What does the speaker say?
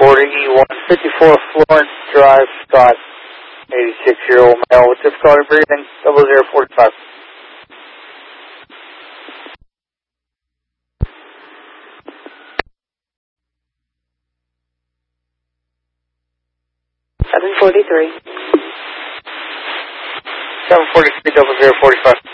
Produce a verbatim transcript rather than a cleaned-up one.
forty, one fifty-four Florence Drive, Scott, eighty-six-year-old male with difficulty breathing, double zero forty-five. seven forty-three. seven forty-three, double zero forty-five.